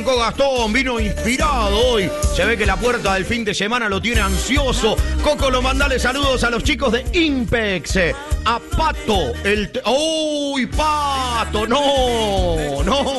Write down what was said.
Coco Gastón vino inspirado hoy. Se ve que la puerta del fin de semana lo tiene ansioso. Coco, lo mandale saludos a los chicos de Impex. A Pato, ¡Uy, Pato! ¡No! ¡No!